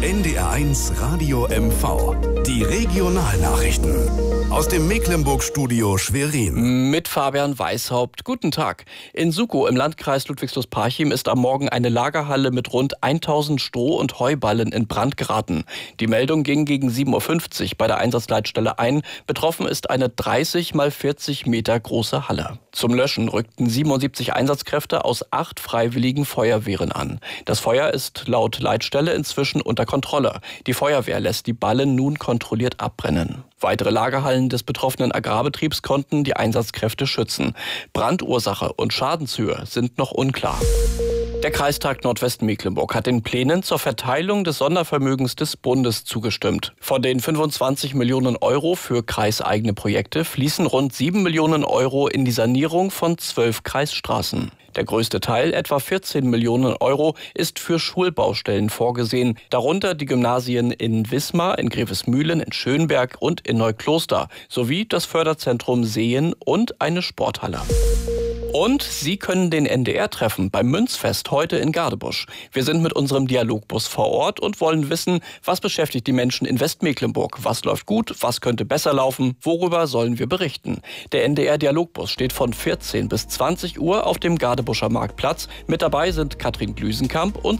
NDR1 Radio MV. Die Regionalnachrichten. Aus dem Mecklenburg-Studio Schwerin. Mit Fabian Weishaupt. Guten Tag. In Sukow im Landkreis Ludwigslust-Parchim ist am Morgen eine Lagerhalle mit rund 1000 Stroh- und Heuballen in Brand geraten. Die Meldung ging gegen 7:50 Uhr bei der Einsatzleitstelle ein. Betroffen ist eine 30 mal 40 Meter große Halle. Zum Löschen rückten 77 Einsatzkräfte aus 8 freiwilligen Feuerwehren an. Das Feuer ist laut Leitstelle inzwischen unter Kontrolle. Die Feuerwehr lässt die Ballen nun kontrolliert abbrennen. Weitere Lagerhallen des betroffenen Agrarbetriebs konnten die Einsatzkräfte schützen. Brandursache und Schadenshöhe sind noch unklar. Der Kreistag Nordwestmecklenburg hat den Plänen zur Verteilung des Sondervermögens des Bundes zugestimmt. Von den 25 Millionen Euro für kreiseigene Projekte fließen rund 7 Millionen Euro in die Sanierung von 12 Kreisstraßen. Der größte Teil, etwa 14 Millionen Euro, ist für Schulbaustellen vorgesehen, darunter die Gymnasien in Wismar, in Grevesmühlen, in Schönberg und in Neukloster, sowie das Förderzentrum Seen und eine Sporthalle. Und Sie können den NDR treffen beim Münzfest heute in Gadebusch. Wir sind mit unserem Dialogbus vor Ort und wollen wissen, was beschäftigt die Menschen in Westmecklenburg? Was läuft gut? Was könnte besser laufen? Worüber sollen wir berichten? Der NDR Dialogbus steht von 14 bis 20 Uhr auf dem Gadebuscher Marktplatz. Mit dabei sind Katrin Glüsenkamp und